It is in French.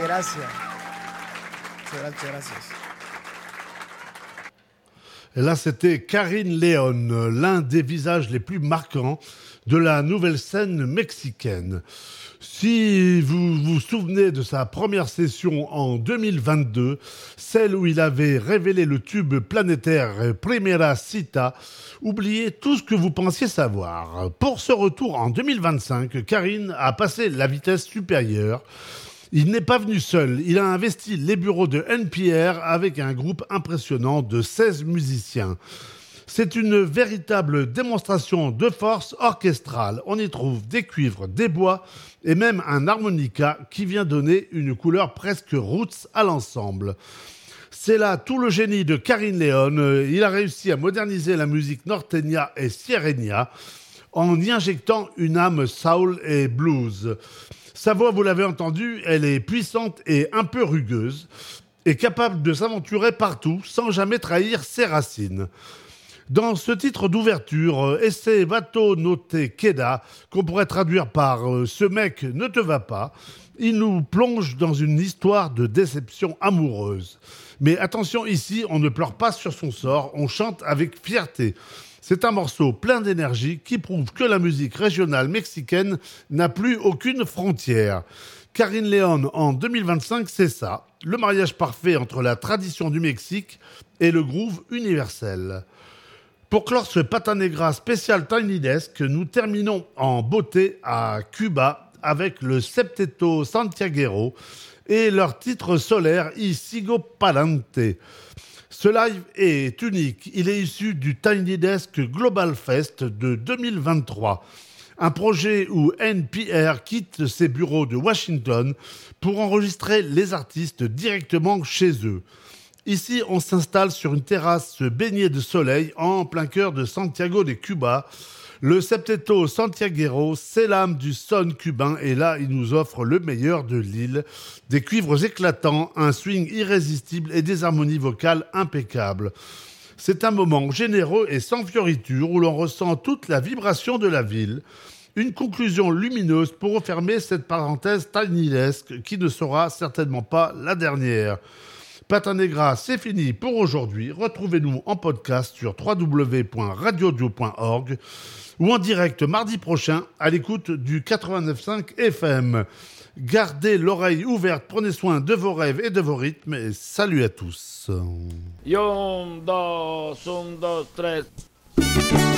gracias. Muchas gracias. Et là, c'était Karin León, l'un des visages les plus marquants de la nouvelle scène mexicaine. Si vous vous souvenez de sa première session en 2022, celle où il avait révélé le tube planétaire Primera Cita, oubliez tout ce que vous pensiez savoir. Pour ce retour en 2025, Karin a passé la vitesse supérieure. Il n'est pas venu seul, il a investi les bureaux de NPR avec un groupe impressionnant de 16 musiciens. C'est une véritable démonstration de force orchestrale. On y trouve des cuivres, des bois et même un harmonica qui vient donner une couleur presque roots à l'ensemble. C'est là tout le génie de Karin León. Il a réussi à moderniser la musique norteña et sierreña en y injectant une âme soul et blues. Sa voix, vous l'avez entendu, elle est puissante et un peu rugueuse, et capable de s'aventurer partout sans jamais trahir ses racines. Dans ce titre d'ouverture, Ese vato no te queda, qu'on pourrait traduire par « Ce mec ne te va pas », il nous plonge dans une histoire de déception amoureuse. Mais attention, ici, on ne pleure pas sur son sort, on chante avec fierté. C'est un morceau plein d'énergie qui prouve que la musique régionale mexicaine n'a plus aucune frontière. Karin León en 2025, c'est ça, le mariage parfait entre la tradition du Mexique et le groove universel. Pour clore ce Pata Negra spécial Tiny Desk, nous terminons en beauté à Cuba avec le Septeto Santiaguero et leur titre solaire Y Sigo Pa'lante. Ce live est unique, il est issu du Tiny Desk Global Fest de 2023. Un projet où NPR quitte ses bureaux de Washington pour enregistrer les artistes directement chez eux. Ici, on s'installe sur une terrasse baignée de soleil en plein cœur de Santiago de Cuba. Le Septeto Santiaguero, c'est l'âme du son cubain et là, il nous offre le meilleur de l'île. Des cuivres éclatants, un swing irrésistible et des harmonies vocales impeccables. C'est un moment généreux et sans fioritures où l'on ressent toute la vibration de la ville. Une conclusion lumineuse pour refermer cette parenthèse tinydesque qui ne sera certainement pas la dernière. Pata Negra, c'est fini pour aujourd'hui. Retrouvez-nous en podcast sur www.radiodio.org ou en direct mardi prochain à l'écoute du 89.5 FM. Gardez l'oreille ouverte, prenez soin de vos rêves et de vos rythmes et salut à tous. Y un, dos, tres.